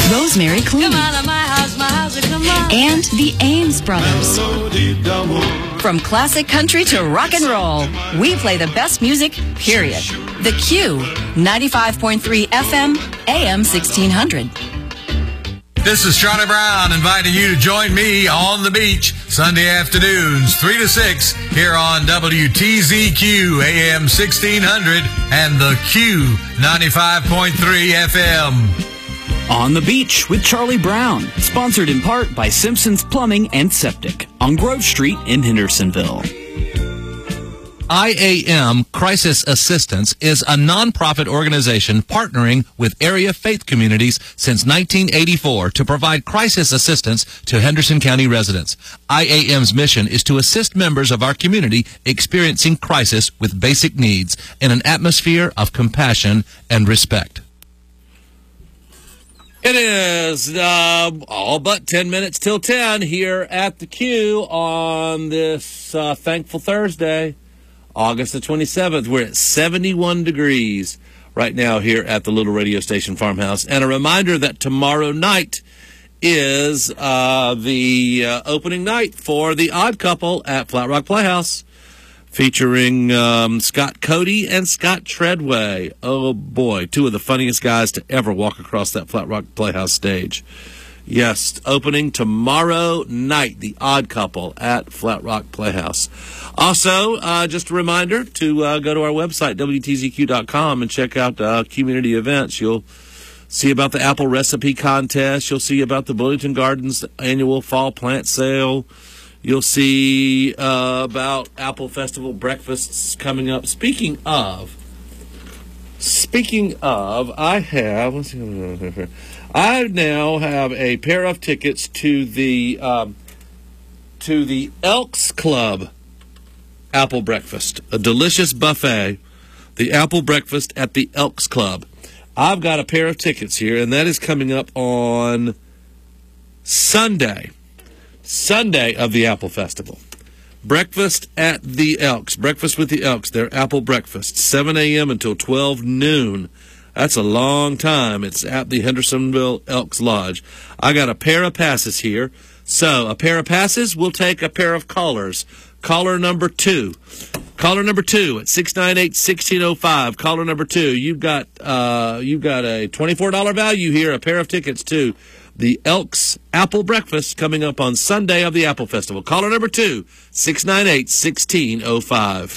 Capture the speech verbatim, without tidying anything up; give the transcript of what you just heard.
Rosemary Clooney, Come out of my house, my house, come on. and the Ames Brothers. From classic country to rock and roll, we play the best music, period. The Q, ninety-five point three F M, A M sixteen hundred. This is Charlie Brown inviting you to join me on the beach Sunday afternoons, three to six, here on W T Z Q, A M sixteen hundred, and the Q, ninety-five point three F M. On the Beach with Charlie Brown, sponsored in part by Simpson's Plumbing and Septic on Grove Street in Hendersonville. I A M Crisis Assistance is a nonprofit organization partnering with area faith communities since nineteen eighty-four to provide crisis assistance to Henderson County residents. I A M's mission is to assist members of our community experiencing crisis with basic needs in an atmosphere of compassion and respect. It is uh, all but ten minutes till ten here at the Q on this uh, thankful Thursday, August the twenty-seventh. We're at seventy-one degrees right now here at the little radio station farmhouse. And a reminder that tomorrow night is uh, the uh, opening night for The Odd Couple at Flat Rock Playhouse, featuring um, Scott Cody and Scott Treadway. Oh, boy, two of the funniest guys to ever walk across that Flat Rock Playhouse stage. Yes, opening tomorrow night, The Odd Couple at Flat Rock Playhouse. Also, uh, just a reminder to uh, go to our website, W T Z Q dot com, and check out uh, community events. You'll see about the apple recipe contest. You'll see about the Bullington Gardens annual fall plant sale. You'll see uh, about Apple Festival breakfasts coming up. Speaking of, speaking of, I have, let's see, I now have a pair of tickets to the um, to the Elks Club Apple Breakfast, a delicious buffet, the Apple Breakfast at the Elks Club. I've got a pair of tickets here, and that is coming up on Sunday. Sunday of the Apple Festival. Breakfast at the Elks. Breakfast with the Elks. Their Apple Breakfast. seven a.m. until twelve noon. That's a long time. It's at the Hendersonville Elks Lodge. I got a pair of passes here. So, a pair of passes, we'll take a pair of callers. Caller number two. Caller number two at six nine eight, one six zero five. Caller number two. You've got, uh, you've got a twenty-four dollars value here, a pair of tickets to the Elks Apple Breakfast coming up on Sunday of the Apple Festival. Caller number two, six nine eight, one six zero five.